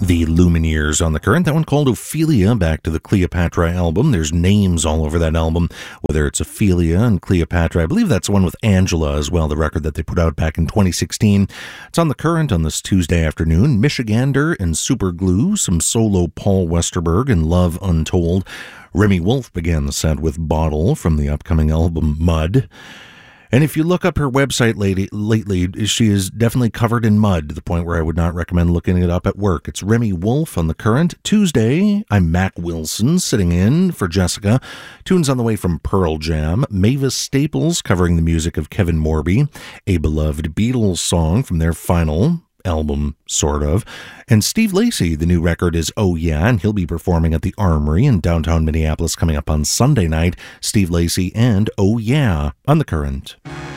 The Lumineers on the Current. That one called Ophelia, back to the Cleopatra album. There's names all over that album, whether it's Ophelia and Cleopatra. I believe that's the one with Angela as well, the record that they put out back in 2016. It's on the Current on this Tuesday afternoon. Michigander and Superglue, some solo Paul Westerberg and Love Untold. Remy Wolf began the set with Bottle from the upcoming album Mud. And if you look up her website lately, she is definitely covered in mud to the point where I would not recommend looking it up at work. It's Remy Wolf on the Current. Tuesday, I'm Mac Wilson sitting in for Jessica. Tunes on the way from Pearl Jam. Mavis Staples covering the music of Kevin Morby. A beloved Beatles song from their final album, sort of. And Steve Lacy, the new record is Oh Yeah, and he'll be performing at the Armory in downtown Minneapolis coming up on Sunday night. Steve Lacy and Oh Yeah on the Current.